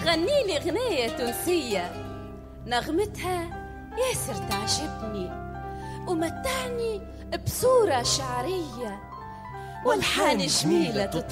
تغني لي غنية تونسية نغمتها ياسر تعجبني ومتعني بصورة شعرية والحان جميلة